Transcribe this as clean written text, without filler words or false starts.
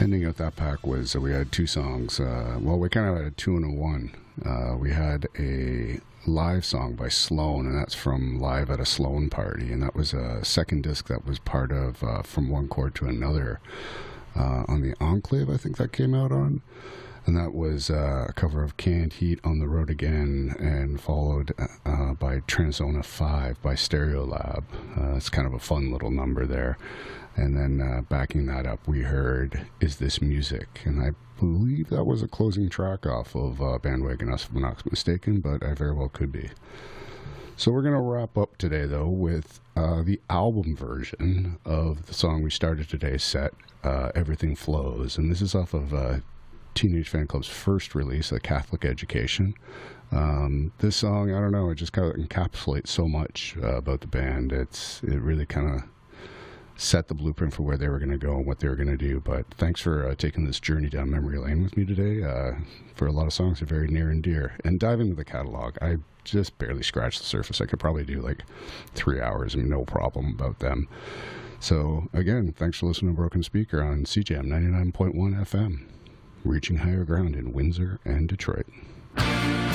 Ending out that pack was we had two songs. Well, we kind of had a two and a one. We had a live song by Sloan, and that's from Live at a Sloan Party, and that was a second disc that was part of From One Chord to Another on the Enclave, I think that came out on. And that was a cover of Canned Heat, On the Road Again, and followed by Transzona 5 by Stereolab. It's kind of a fun little number there. And then backing that up, we heard Is This Music? And I believe that was a closing track off of Bandwagon Us, if I'm not mistaken, but I very well could be. So we're going to wrap up today, though, with the album version of the song we started today's set, Everything Flows. And this is off of Teenage Fan Club's first release, The Catholic Education. This song, I don't know, it just kind of encapsulates so much about the band. It really kind of set the blueprint for where they were going to go and what they were going to do. But thanks for taking this journey down memory lane with me today. For a lot of songs, they're very near and dear. And dive into the catalog, I just barely scratched the surface. I could probably do like 3 hours and no problem about them. So again, thanks for listening to Broken Speaker on CJAM 99.1 FM. Reaching higher ground in Windsor and Detroit.